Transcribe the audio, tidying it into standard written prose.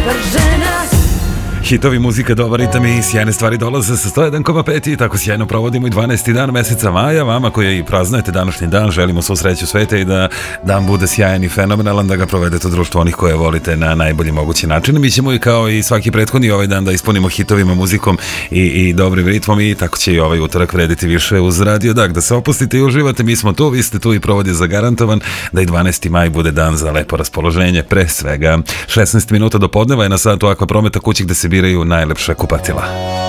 Hitovi, muzika, dobar ritam i sjajne stvari dolaze sa 101,5 i tako sjajno provodimo i 12. dan meseca maja. Vama koji praznujete današnji dan želimo svu sreću sveta i da dan bude sjajan i fenomenalan, da ga provedete u društvu onih koje volite na najbolji mogući način. Mi ćemo i kao i svaki prethodni ovaj dan da ispunimo hitovima, muzikom i dobrim ritmom i tako će i ovaj utorak vrediti više uz Radio Dag. Da se opustite i uživate, mi smo tu, vi ste tu i provod je zagarantovan da i 12. maj bude dan za lepo raspoloženje. Pre svega 16 minuta do podneva je na satu Akva Prometa, kući gde se biraju najlepša kupatila.